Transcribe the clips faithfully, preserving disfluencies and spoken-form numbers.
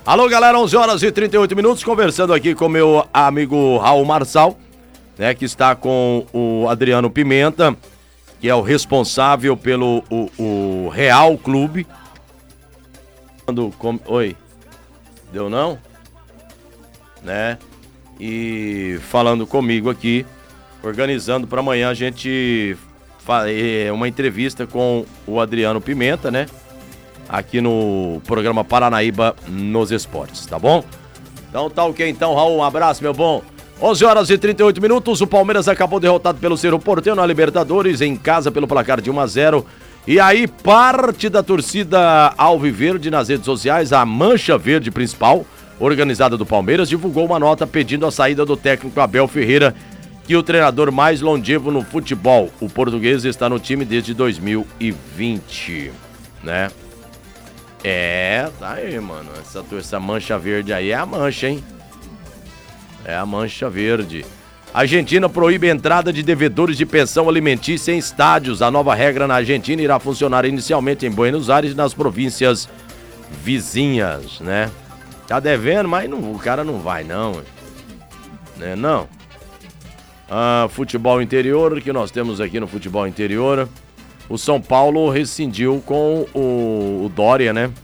Alô, galera, onze horas e trinta e oito minutos, conversando aqui com meu amigo Raul Marçal, né, que está com o Adriano Pimenta, que é o responsável pelo o, o Real Clube. Com... Oi, deu não? Né? E falando comigo aqui, organizando para amanhã a gente fazer uma entrevista com o Adriano Pimenta, né? Aqui no programa Paranaíba nos Esportes, tá bom? Então tá ok, então, Raul, um abraço, meu bom. onze horas e trinta e oito minutos, o Palmeiras acabou derrotado pelo Cerro Porteño na Libertadores, em casa pelo placar de um a zero. E aí, parte da torcida alviverde nas redes sociais, a Mancha Verde principal, organizada do Palmeiras, divulgou uma nota pedindo a saída do técnico Abel Ferreira, que é o treinador mais longevo no futebol. O português está no time desde dois mil e vinte, né? É, tá aí, mano. Essa, essa Mancha Verde aí é a mancha, hein? É a Mancha Verde. A Argentina proíbe a entrada de devedores de pensão alimentícia em estádios. A nova regra na Argentina irá funcionar inicialmente em Buenos Aires e nas províncias vizinhas, né? Tá devendo, mas não, o cara não vai, não. Né, não? Ah, futebol interior, que nós temos aqui no futebol interior. O São Paulo rescindiu com o, o Dória, né?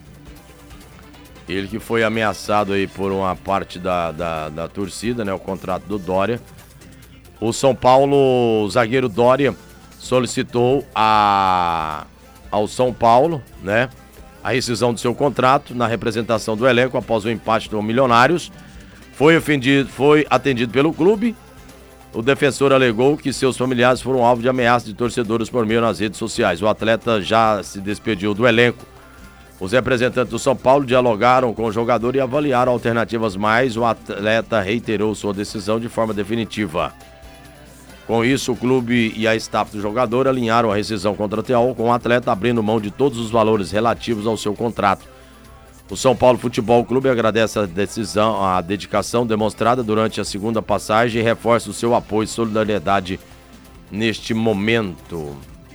Ele que foi ameaçado aí por uma parte da, da, da torcida, né? O contrato do Dória. O São Paulo, o zagueiro Dória, solicitou a, ao São Paulo, né? A rescisão do seu contrato na representação do elenco após o empate do Milionários. Foi, ofendido, foi atendido pelo clube. O defensor alegou que seus familiares foram alvo de ameaça de torcedores por meio nas redes sociais. O atleta já se despediu do elenco. Os representantes do São Paulo dialogaram com o jogador e avaliaram alternativas, mas o atleta reiterou sua decisão de forma definitiva. Com isso, o clube e a staff do jogador alinharam a rescisão contratual com o atleta, abrindo mão de todos os valores relativos ao seu contrato. O São Paulo Futebol Clube agradece a decisão, a dedicação demonstrada durante a segunda passagem e reforça o seu apoio e solidariedade neste momento.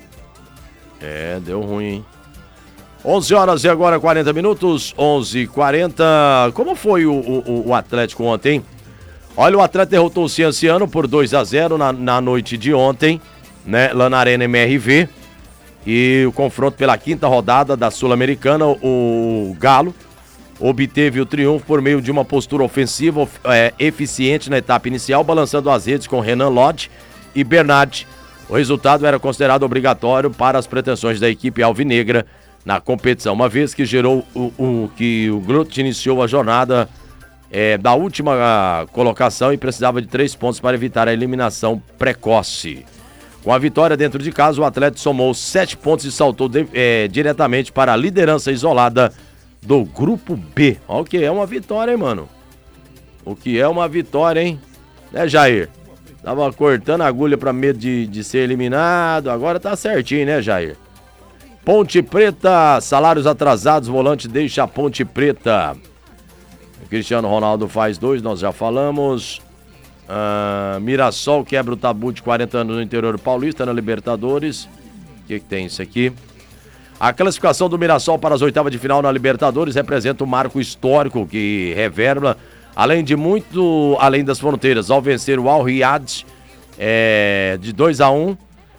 É, deu ruim, hein? onze horas e agora quarenta minutos, onze e quarenta. Como foi o, o, o Atlético ontem? Olha, o Atlético derrotou o Cienciano por dois a zero na, na noite de ontem, né? Lá na Arena M R V. E o confronto pela quinta rodada da Sul-Americana, o Galo obteve o triunfo por meio de uma postura ofensiva é, eficiente na etapa inicial, balançando as redes com Renan Lodge e Bernard. O resultado era considerado obrigatório para as pretensões da equipe alvinegra na competição, uma vez que gerou o, o que o Groot iniciou a jornada é, da última colocação e precisava de três pontos para evitar a eliminação precoce. Com a vitória dentro de casa, o Atlético somou sete pontos e saltou de, é, diretamente para a liderança isolada do Grupo B. Olha o que é uma vitória, hein, mano? O que é uma vitória, hein? Né, Jair? Tava cortando a agulha para medo de, de ser eliminado, agora tá certinho, né, Jair? Ponte Preta, salários atrasados, volante deixa a Ponte Preta. O Cristiano Ronaldo faz dois, nós já falamos. Uh, Mirassol quebra o tabu de quarenta anos no interior paulista na Libertadores. O que, que tem isso aqui? A classificação do Mirassol para as oitavas de final na Libertadores representa um marco histórico que revela, além de muito além das fronteiras, ao vencer o Al Riyadh é, de dois a um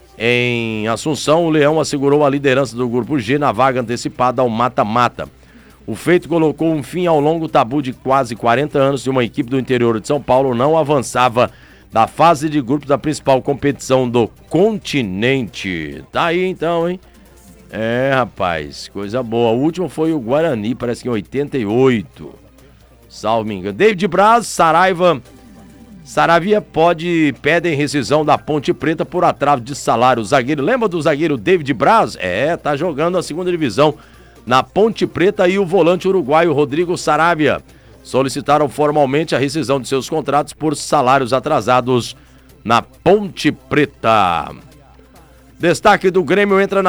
em Assunção. O Leão assegurou a liderança do Grupo G na vaga antecipada ao mata-mata. O feito colocou um fim ao longo tabu de quase quarenta anos de uma equipe do interior de São Paulo não avançava da fase de grupos da principal competição do continente. Tá aí então, hein? É, rapaz, coisa boa. O último foi o Guarani, parece que em oitenta e oito. Salve me engano. David Braz, Saraiva. Saravia pode, pedem rescisão da Ponte Preta por atraso de salário. O zagueiro, lembra do zagueiro David Braz? É, tá jogando a segunda divisão na Ponte Preta, e o volante uruguaio Rodrigo Saravia solicitaram formalmente a rescisão de seus contratos por salários atrasados na Ponte Preta. Destaque do Grêmio entra na